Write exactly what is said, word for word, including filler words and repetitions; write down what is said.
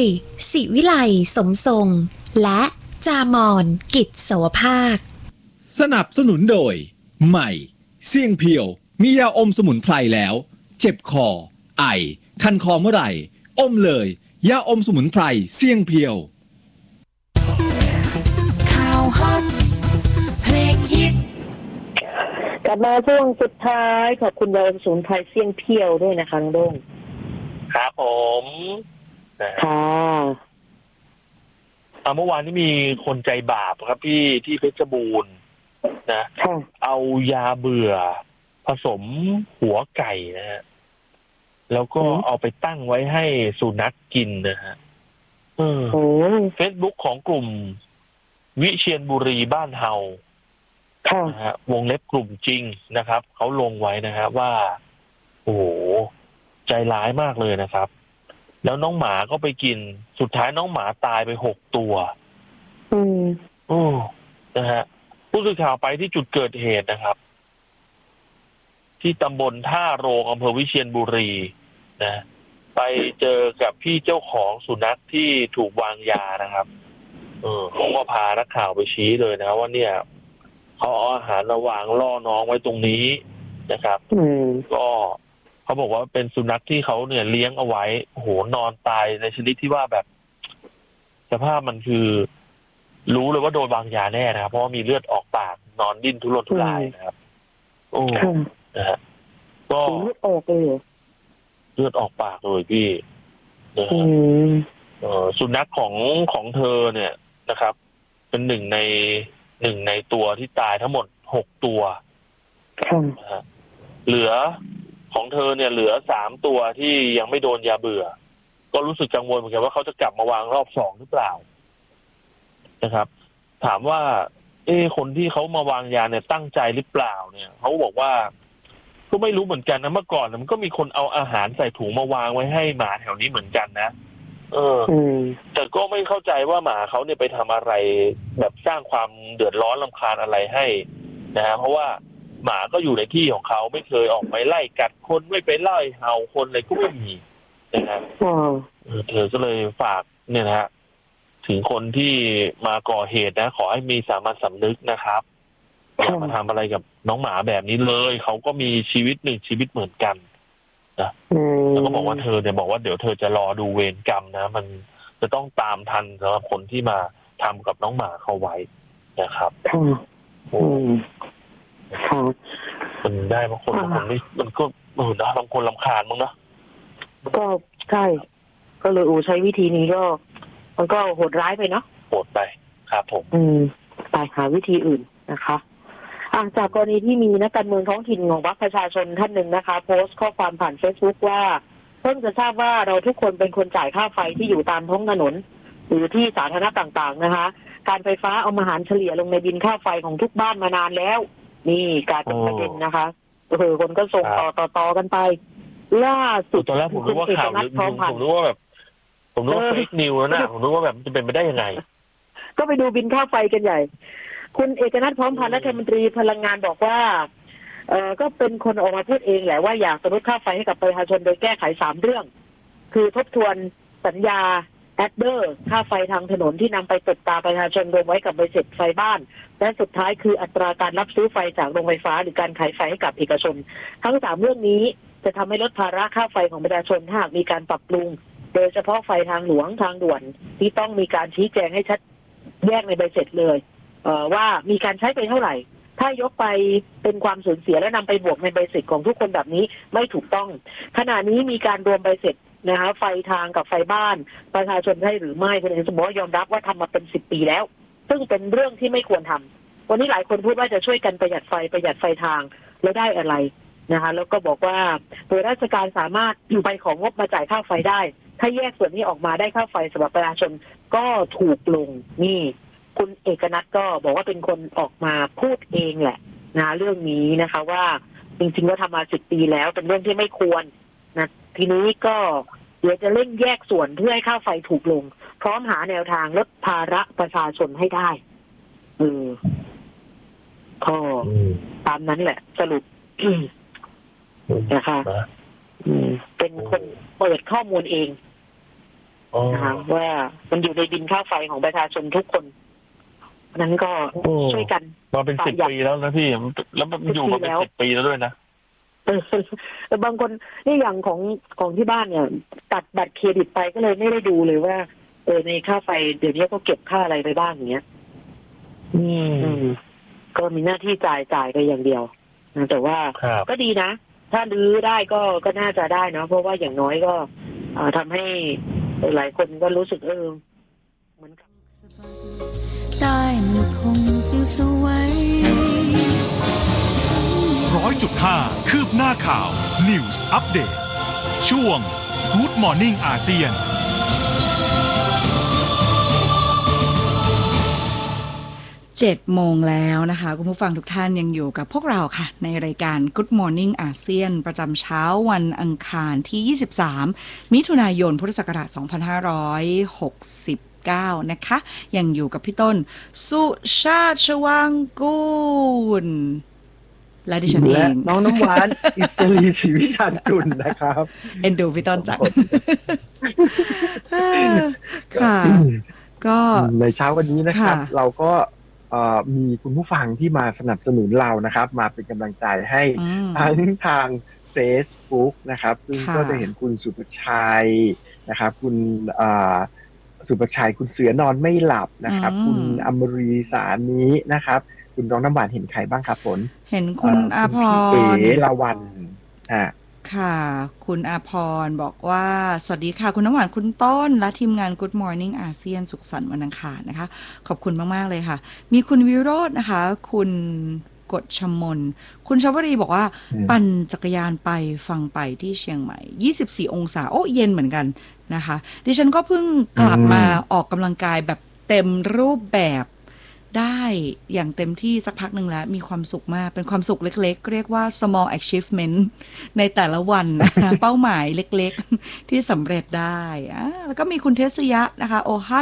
ศิวิไลสมทรงและจามอนกิจโสภาคสนับสนุนโดยใหม่เสี่ยงเพียวมียาอมสมุนไพรแล้วเจ็บคอไอคันคอเมื่อไหร่อมเลยยาอมสมุนไพรเสี่ยงเพียวข่าวฮอตเพลงฮิตกลับมาช่วงสุดท้ายขอบคุณยาอมสมุนไพรเสี่ยงเพียวด้วยนะคะน้องโด่งครับผมค่ะเมื่อวานนี้มีคนใจบาปครับพี่ที่เพชรบูรณ์นะเอายาเบื่อผสมหัวไก่นะฮะแล้วก็เอาไปตั้งไว้ให้สุนัขกินนะฮะเออเฟซบุ๊กของกลุ่มวิเชียรบุรีบ้านเฮานะฮะวงเล็บกลุ่มจริงนะครับเขาลงไว้นะฮะว่าโอ้โหใจร้ายมากเลยนะครับแล้วน้องหมาก็ไปกินสุดท้ายน้องหมาตายไปหกตัวอืมโอ้นะฮะผู้สื่อข่าวไปที่จุดเกิดเหตุนะครับที่ตำบลท่าโรงอำเภอวิเชียรบุรีนะไปเจอกับพี่เจ้าของสุนัขที่ถูกวางยานะครับเออเขาก็พานักข่าวไปชี้เลยนะว่าเนี่ยเขาเอาอาหารมาวางล่อน้องไว้ตรงนี้นะครับก็เขาบอกว่าเป็นสุนัขที่เขาเนี่ยเลี้ยงเอาไว้โอ้โหนอนตายในชนิดที่ว่าแบบสภาพมันคือรู้เลยว่าโดนวางยาแน่นะครับเพราะว่ามีเลือดออกปากนอนดิ้นทุรนทุรายนะครับโอ้นะฮะก็เลือดออกเลยเลือดออกปากเลยพี่นะฮะสุนัขของของเธอเนี่ยนะครับเป็นหนึ่งในหนึ่งในตัวที่ตายทั้งหมดหกตัวนะฮะเหลือของเธอเนี่ยเหลือสามตัวที่ยังไม่โดนยาเบื่อก็รู้สึกกังวลเหมือนกันว่าเขาจะกลับมาวางรอบสองหรือเปล่านะครับถามว่าเอ๊ะคนที่เขามาวางยาเนี่ยตั้งใจหรือเปล่าเนี่ยเขาบอกว่าก็ไม่รู้เหมือนกันนะเมื่อก่อนมันก็มีคนเอาอาหารใส่ถุงมาวางไว้ให้หมาแถวนี้เหมือนกันนะเออแต่ก็ไม่เข้าใจว่าหมาเขาเนี่ยไปทำอะไรแบบสร้างความเดือดร้อนรำคาญอะไรให้นะฮะเพราะว่าหมาก็อยู่ในที่ของเขาไม่เคยออกไปไล่กัดคนไม่ไปไล่เห่าคนอะไรก็ไม่มีนะครับเธอก็เลยฝากเนี่ยนะฮะถึงคนที่มาก่อเหตุนะขอให้มีสามัญสำนึกนะครับอย่ามาทำอะไรกับน้องหมาแบบนี้เลยเขาก็มีชีวิตหนึ่งชีวิตเหมือนกันนะแล้วก็บอกว่าเธอเนี่ยบอกว่าเดี๋ยวเธอจะรอดูเวรกรรมนะมันจะต้องตามทันสำหรับคนที่มาทำกับน้องหมาเขาไว้นะครับมันได้บางคนบางคนไม่มันก็เออนะบางคนรำคาญมั้งนะก็ใช่ก็เลยโอ้ใช้วิธีนี้ก็มันก็โหดร้ายไปเนาะโหดไปครับผมอืมไปหาวิธีอื่นนะคะอ่ะจากกรณีที่มีนักการเมืองท้องถิ่นของพรรคประชาชนท่านหนึ่งนะคะโพสต์ข้อความผ่าน Facebook ว่าเพิ่งจะทราบว่าเราทุกคนเป็นคนจ่ายค่าไฟที่อยู่ตามท้องถนนหรือที่สาธารณะต่างๆนะคะการไฟฟ้าเอามาหารเฉลี่ยลงในบินค่าไฟของทุกบ้านมานานแล้วนี่กลายเป็นประเด็นนะคะเออคนก็ส่งต่อต่อต่อกันไปล่าสุดตอนแรกผมรู้ว่าข่าวลือผมรู้ว่าแบบผมรู้ว่าเฟกนิวแล้วนะผมรู้ว่าแบบจะเป็นไปได้ยังไงก็ไปดูบินค่าไฟกันใหญ่คุณเอกนัทพร้อมพันธ์รัฐมนตรีพลังงานบอกว่าเออก็เป็นคนออกมาพูดเองแหละว่าอยากลดค่าไฟให้กับประชาชนโดยแก้ไขสามเรื่องคือทบทวนสัญญาแอดเดอร์ค่าไฟทางถนนที่นำไปตบตาประชาชนรวมไว้กับใบเสร็จไฟบ้านและสุดท้ายคืออัตราการรับซื้อไฟจากโรงไฟฟ้าหรือการขายไฟให้กับเอกชนทั้งสามเรื่องนี้จะทำให้ลดภาระค่าไฟของประชาชนถ้าหากมีการปรับปรุงโดยเฉพาะไฟทางหลวงทางด่วนที่ต้องมีการชี้แจงให้ชัดแยกในใบเสร็จเลยเอ่อว่ามีการใช้ไปเท่าไหร่ถ้ายกไปเป็นความสูญเสียและนำไปบวกในใบเสร็จของทุกคนแบบนี้ไม่ถูกต้องขณะนี้มีการรวมใบเสร็จนะคะไฟทางกับไฟบ้านประชาชนได้หรือไม่คุณเอกสมบัติยอมรับว่าทำมาเป็นสิบปีแล้วซึ่งเป็นเรื่องที่ไม่ควรทำวันนี้หลายคนพูดว่าจะช่วยกันประหยัดไฟประหยัดไฟทางแล้วได้อะไรนะคะแล้วก็บอกว่าโดยราชการสามารถอยู่ไปของงบมาจ่ายค่าไฟได้ถ้าแยกส่วนนี้ออกมาได้ค่าไฟสำหรับประชาชนก็ถูกลงนี่คุณเอกนัทก็บอกว่าเป็นคนออกมาพูดเองแหละนะเรื่องนี้นะคะว่าจริงๆว่าทำมาสิบปีแล้วเป็นเรื่องที่ไม่ควรนะทีนี้ก็เดี๋ยวจะเร่งแยกส่วนเพื่อให้ค่าไฟถูกลงพร้อมหาแนวทางลดภาระประชาชนให้ได้เออก็ตามนั้นแหละสรุปนะคะเป็นคนเปิดข้อมูลเองอ๋อนะคะว่ามันอยู่ในบินค่าไฟของประชาชนทุกคนเพราะฉะนั้นก็โอ้ช่วยกันมาเป็นสิบปีแล้วนะพี่แล้วมันอยู่มาเป็นสิบปีแล้วด้วยนะเออแต่บางคนนี่อย่างของของที่บ้านเนี่ย ตัดบัตรเครดิตไปก็เลยไม่ได้ดูเลยว่าเออในค่าไฟเดี๋ยวนี้ก็เก็บค่าอะไรไปบ้างอย่างเงี้ยอืมอืมก็มีหน้าที่จ่ายจ่ายไปอย่างเดียวนะแต่ว่าครับก็ดีนะ ถ้าลื้อได้ก็ก็น่าจะได้นะเพราะว่าอย่างน้อยก็อ่าทำให้หลายคนก็รู้สึกเออเหมือนกับใต้หมู่ธงปิวสวยร้อยจุดห้าคืบหน้าข่าว News Update ช่วง Good Morning อาเซียนเจ็ดโมงแล้วนะคะคุณผู้ฟังทุกท่านยังอยู่กับพวกเราค่ะในรายการ Good Morning อาเซียนประจำเช้าวันอังคารที่ยี่สิบสามมิถุนายนพุทธศักราชสองพันห้าร้อยหกสิบเก้านะคะยังอยู่กับพี่ต้นสุชาติชวางกูลและดิฉันเอและงน้องน้ำหวาน อิสรีศรีวิชาญกุลนะครับเอ็นดูพี่ต้นจังค่ะก็ในเช้าวันนี้นะครับค่ะเราก็เอ่อมีคุณผู้ฟังที่มาสนับสนุนเรานะครับ มาเป็นกำลังใจให้อืมทั้งทาง Facebook นะครับซึ่งค่ะก็จะเห็นคุณสุประชัยนะครับ คุณเอ่อสุประชัยคุณเสือนอนไม่หลับนะครับอืมคุณอมรีสานี้นะครับ คุณน้องน้ำหวานเห็นใครบ้างครับฝนเห็นคุณอาภคุณรพี่เอ๋ละวันฮะค่ะ คุณอาภรณ์บอกว่า สวัสดีค่ะ คุณน้ำหวานคุณต้น และทีมงาน Good Morning อาเซียนสุขสันต์วันอังคารนะคะ ขอบคุณมาก ๆ เลยค่ะ มีคุณวิโรจน์นะคะ คุณกฎชมน คุณชวรีบอกว่าอืมปั่นจักรยานไปฟังไปที่เชียงใหม่ ยี่สิบสี่ องศา โอ้ เย็นเหมือนกันนะคะ ดิฉันก็เพิ่งกลับมาออกกำลังกายแบบเต็มรูปแบบได้อย่างเต็มที่สักพักหนึ่งแล้ว มีความสุขมากเป็นความสุขเล็กๆ เรียกว่า small achievement ในแต่ละวันนะคะ เป้าหมายเล็กๆ ที่สำเร็จได้อ่าแล้วก็มีคุณเทสยะนะคะโอไฮ